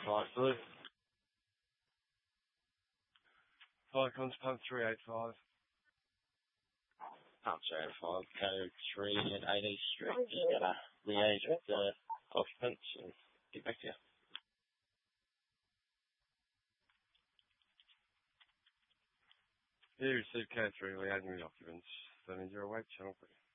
Right, blue. Icons pump 385. Pump 385, code 3 at 80 Street. Just gotta liaise with the occupants and get back to you. You received K3 liaising with the occupants. That means you're awake, channel 3.